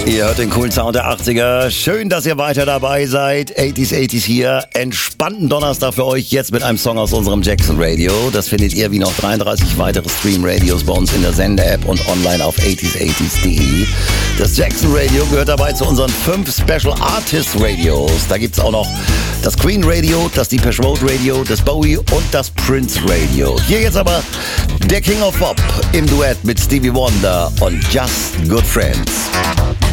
Ihr hört den coolen Sound der 80er. Schön, dass ihr weiter dabei seid. 80s hier. Entspannten Donnerstag für euch jetzt mit einem Song aus unserem Jackson Radio. Das findet ihr wie noch 33 weitere Stream-Radios bei uns in der Sender-App und online auf 80s.de. Das Jackson Radio gehört dabei zu unseren 5 Special Artist Radios. Da gibt's auch noch das Queen Radio, das Depeche Mode Radio, das Bowie und das Prince Radio. Hier jetzt aber der King of Pop im Duett mit Stevie Wonder und Just Good Friends.